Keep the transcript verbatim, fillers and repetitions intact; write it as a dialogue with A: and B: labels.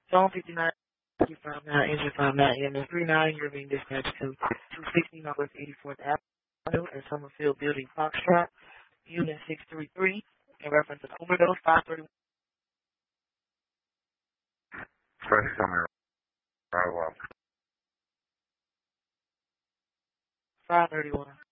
A: Phone fifty-nine, you found now, engine found now, E M S thirty-nine, you're being dispatched to two sixty Northwest eighty-fourth Avenue at Summerfield Building, Foxtrot, Unit six three three, in reference to overdose, five thirty-one.
B: First coming right up.
A: five thirty-one.